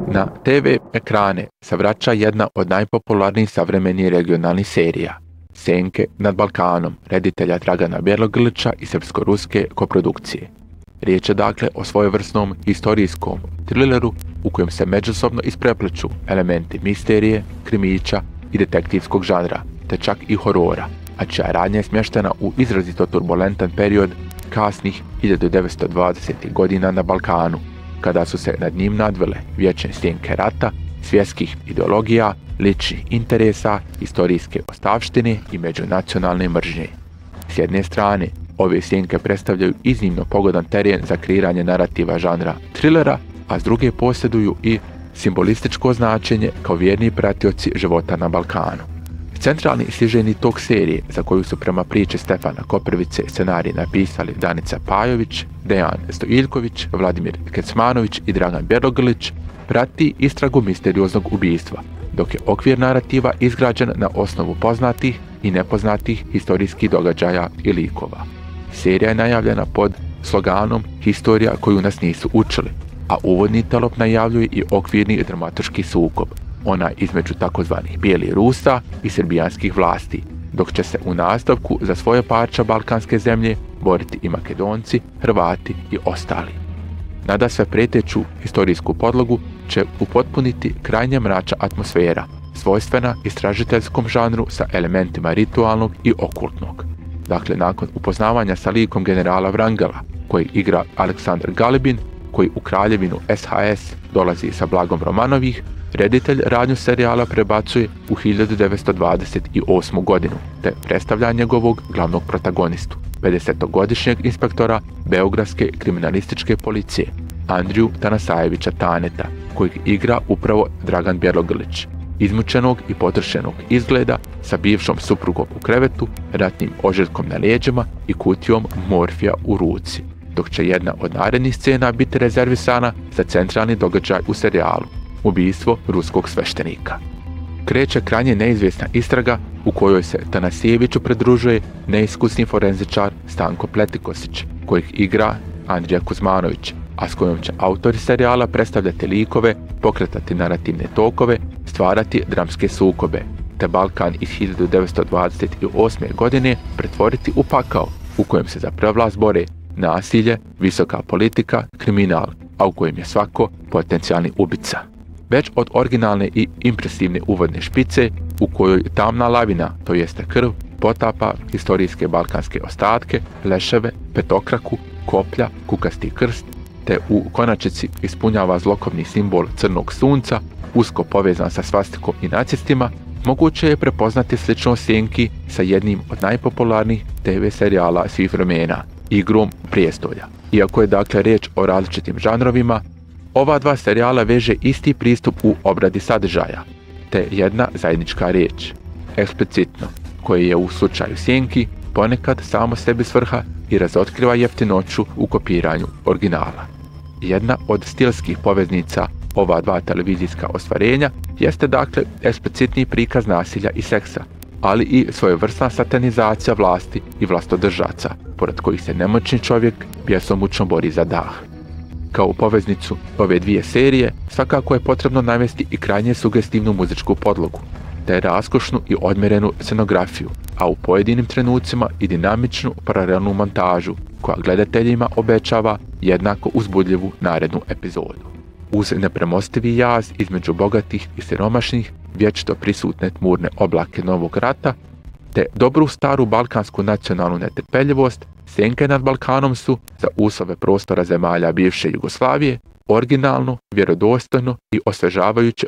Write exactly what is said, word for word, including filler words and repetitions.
Na te ve ekrane se vraća jedna od najpopularnijih savremenih regionalnih serija, Senke nad Balkanom, reditelja Dragana Bjelogrlića i srpsko-ruske koprodukcije. Riječ je dakle o svojevrsnom historijskom trileru u kojem se međusobno isprepleću elementi misterije, krimića i detektivskog žanra, te čak i horora, a čija je radnja je smještena u izrazito turbulentan period kasnih hiljadu devetsto dvadesetih godina na Balkanu, kada su se nad njim nadvele vječne sjenke rata, svjetskih ideologija, ličnih interesa, historijske ostavštine i međunacionalne mržnje. S jedne strane, ove sjenke predstavljaju iznimno pogodan teren za kreiranje narativa žanra trilera, a s druge posjeduju i simbolističko značenje kao vjerni pratioci života na Balkanu. Centralni stiženi tok serije, za koju su prema priči Stefana Koprivice scenarij napisali Danica Pajović, Dejan Stojiljković, Vladimir Kecmanović i Dragan Bjelogrlić, prati istragu misterioznog ubijstva, dok je okvir narativa izgrađen na osnovu poznatih i nepoznatih historijskih događaja i likova. Serija je najavljena pod sloganom Historija koju nas nisu učili, a uvodni telop najavljuje i okvirni dramaturški sukob, ona između takozvanih bijelih Rusa i srbijanskih vlasti, dok će se u nastavku za svoje parča balkanske zemlje boriti i Makedonci, Hrvati i ostali. Nada sve preteću historijsku podlogu će upotpuniti krajnje mračna atmosfera, svojstvena istražiteljskom žanru sa elementima ritualnog i okultnog. Dakle, nakon upoznavanja sa likom generala Vrangela, koji igra Aleksandar Galibin, koji u kraljevinu es ha es dolazi sa Blagom Romanovih, reditelj radnju serijala prebacuje u hiljadu devetsto dvadeset osmu godinu, te predstavlja njegovog glavnog protagonistu, pedesetogodišnjeg inspektora Beogradske kriminalističke policije, Andriju Tanasajevića Taneta, kojeg igra upravo Dragan Bjelogrlić, izmučenog i potršenog izgleda sa bivšom suprugom u krevetu, ratnim ožiljkom na leđima i kutijom morfija u ruci, dok će jedna od narednih scena biti rezervisana za centralni događaj u serijalu, ubijstvo ruskog sveštenika. Kreće krajnje neizvjesna istraga u kojoj se Tanasijeviću pridružuje neiskusni forenzičar Stanko Pletikosić, kojeg igra Andrija Kuzmanović, a s kojom će autori serijala predstavljati likove, pokretati narativne tokove, stvarati dramske sukobe, te Balkan iz hiljadu devetsto dvadeset osme godine pretvoriti u pakao u kojem se za prevlast bore nasilje, visoka politika, kriminal, a u kojem je svako potencijalni ubica. Već od originalne i impresivne uvodne špice, u kojoj tamna lavina, to jeste krv, potapa historijske balkanske ostatke, leševe, petokraku, koplja, kukasti krst, te u konačnici ispunjava zlokovni simbol crnog sunca, usko povezan sa svastikom i nacistima, moguće je prepoznati sličnost sjenki sa jednim od najpopularnijih te ve serijala svih vremena, Igrom prijestolja. Iako je dakle riječ o različitim žanrovima, ova dva serijala veže isti pristup u obradi sadržaja, te jedna zajednička riječ, eksplicitno, koje je u slučaju sjenki ponekad samo sebi svrha i razotkriva jeftinoću u kopiranju originala. Jedna od stilskih poveznica ova dva televizijska ostvarenja jeste dakle eksplicitni prikaz nasilja i seksa, ali i svojevrsna satanizacija vlasti i vlastodržaca, pored kojih se nemoćni čovjek bjesomučno bori za dah. Kao poveznicu ove dvije serije svakako je potrebno navesti i krajnje sugestivnu muzičku podlogu, te raskošnu i odmjerenu scenografiju, a u pojedinim trenucima i dinamičnu paralelnu montažu, koja gledateljima obećava jednako uzbudljivu narednu epizodu. Uz nepremostivi jaz između bogatih i siromašnih, vječito prisutne tmurne oblake novog rata, te dobru staru balkansku nacionalnu netrpeljivost, Senke nad Balkanom su, za uslove prostora zemalja bivše Jugoslavije, originalno, vjerodostojno i osvežavajuće